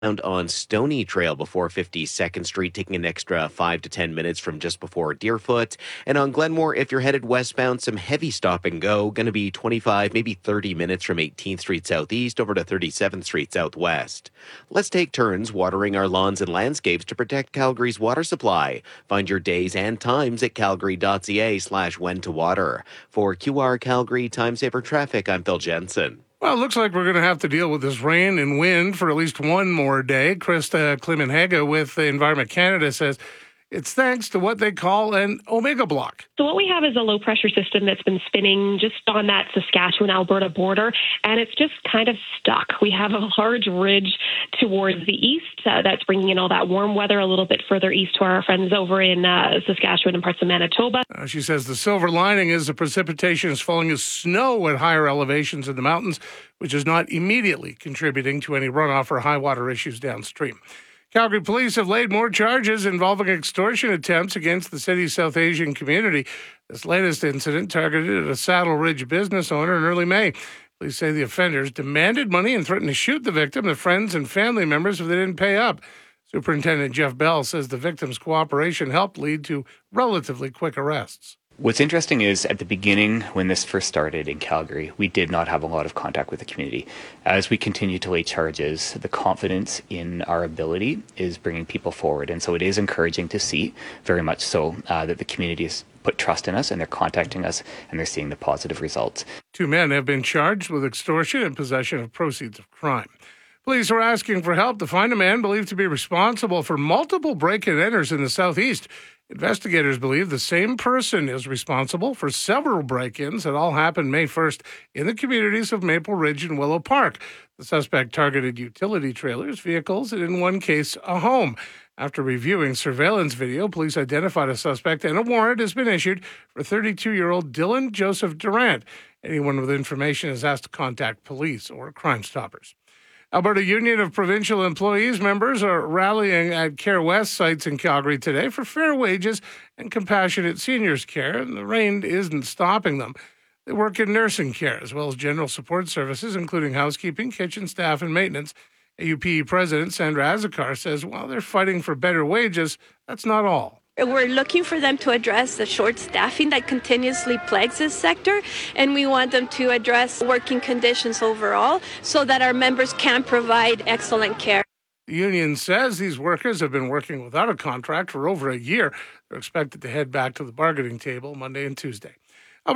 On Stony Trail before 52nd Street, taking an extra 5 to 10 minutes from just before Deerfoot. And on Glenmore, if you're headed westbound, some heavy stop and go. Going to be 25, maybe 30 minutes from 18th Street Southeast over to 37th Street Southwest. Let's take turns watering our lawns and landscapes to protect Calgary's water supply. Find your days and times at calgary.ca/when to water. For QR Calgary Time Saver Traffic, I'm Phil Jensen. Well, it looks like we're going to have to deal with this rain and wind for at least one more day. Krista Klimenhega with Environment Canada says it's thanks to what they call an omega block. So what we have is a low-pressure system that's been spinning just on that Saskatchewan-Alberta border, and it's just kind of stuck. We have a large ridge towards the east that's bringing in all that warm weather a little bit further east to our friends over in Saskatchewan and parts of Manitoba. She says the silver lining is the precipitation is falling as snow at higher elevations in the mountains, which is not immediately contributing to any runoff or high water issues downstream. Calgary police have laid more charges involving extortion attempts against the city's South Asian community. This latest incident targeted a Saddle Ridge business owner in early May. Police say the offenders demanded money and threatened to shoot the victim, their friends and family members if they didn't pay up. Superintendent Jeff Bell says the victim's cooperation helped lead to relatively quick arrests. What's interesting is at the beginning, when this first started in Calgary, we did not have a lot of contact with the community. As we continue to lay charges, the confidence in our ability is bringing people forward. And so it is encouraging to see, very much so, that the community has put trust in us and they're contacting us and they're seeing the positive results. 2 men have been charged with extortion and possession of proceeds of crime. Police are asking for help to find a man believed to be responsible for multiple break-and-enters in the southeast. Investigators believe the same person is responsible for several break-ins that all happened May 1st in the communities of Maple Ridge and Willow Park. The suspect targeted utility trailers, vehicles, and in one case, a home. After reviewing surveillance video, police identified a suspect and a warrant has been issued for 32-year-old Dylan Joseph Durant. Anyone with information is asked to contact police or Crime Stoppers. Alberta Union of Provincial Employees members are rallying at Care West sites in Calgary today for fair wages and compassionate seniors care, and the rain isn't stopping them. They work in nursing care as well as general support services, including housekeeping, kitchen staff, and maintenance. AUPE President Sandra Azikar says while they're fighting for better wages, that's not all. We're looking for them to address the short staffing that continuously plagues this sector, and we want them to address working conditions overall so that our members can provide excellent care. The union says these workers have been working without a contract for over a year. They're expected to head back to the bargaining table Monday and Tuesday. The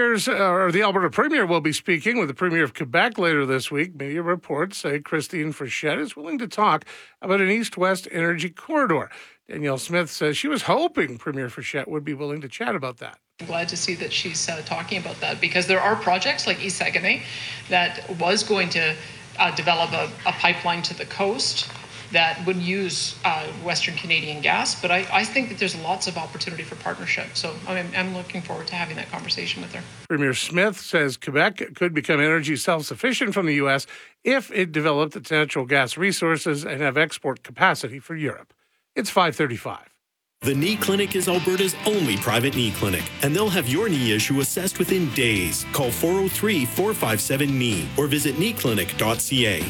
Alberta Premier will be speaking with the Premier of Quebec later this week. Media reports say Christine Frechette is willing to talk about an east-west energy corridor. Danielle Smith says she was hoping Premier Frechette would be willing to chat about that. I'm glad to see that she's talking about that, because there are projects like East Saguenay that was going to develop a pipeline to the coast that would use Western Canadian gas. But I think that there's lots of opportunity for partnership. So I'm looking forward to having that conversation with her. Premier Smith says Quebec could become energy self-sufficient from the U.S. if it developed its natural gas resources and have export capacity for Europe. It's 5:35. The Knee Clinic is Alberta's only private knee clinic, and they'll have your knee issue assessed within days. Call 403-457-KNEE or visit kneeclinic.ca.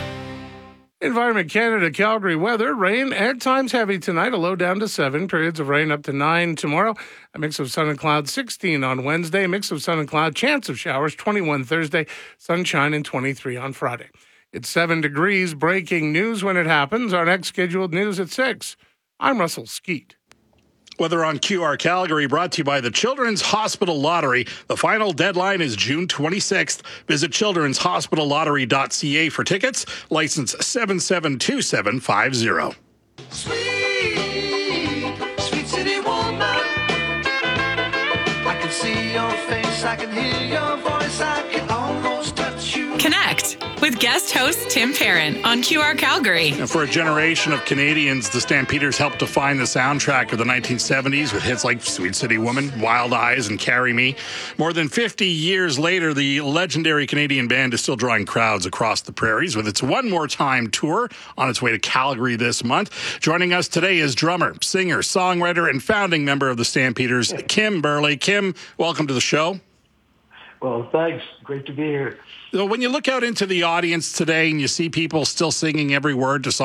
Environment Canada, Calgary weather, rain at times heavy tonight, a low down to 7, periods of rain up to 9 tomorrow, a mix of sun and cloud 16 on Wednesday, a mix of sun and cloud, chance of showers 21 Thursday, sunshine and 23 on Friday. It's 7 degrees, breaking news when it happens. Our next scheduled news at 6. I'm Russell Skeet. Weather on QR Calgary brought to you by the Children's Hospital Lottery. The final deadline is June 26th. Visit childrenshospitallottery.ca for tickets. License 772750. Sweet city woman. I can see your face, I can hear your voice, I can almost touch you. Connect with guest host Tim Parent on QR Calgary. And for a generation of Canadians, the Stampeders helped define the soundtrack of the 1970s with hits like Sweet City Woman, Wild Eyes, and Carry Me. More than 50 years later, the legendary Canadian band is still drawing crowds across the prairies with its One More Time tour on its way to Calgary this month. Joining us today is drummer, singer, songwriter, and founding member of the Stampeders, Kim Burley. Kim, welcome to the show. Well, thanks. Great to be here. So when you look out into the audience today and you see people still singing every word to